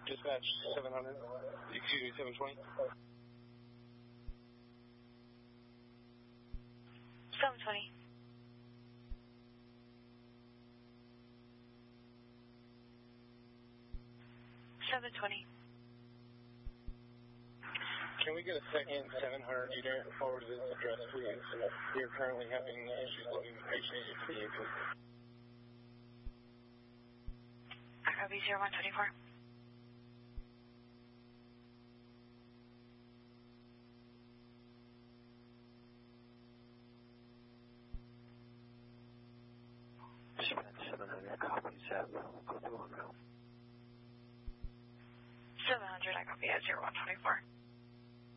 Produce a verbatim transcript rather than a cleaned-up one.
Dispatch seven hundred, excuse me, seven twenty. seven twenty. seven twenty. Can we get a second seven hundred unit over to this address, please? We are currently having issues loading the patient into the vehicle. I copy zero one twenty-four. seven hundred, copy that. Go to one now. seven hundred, I copy at zero one twenty-four.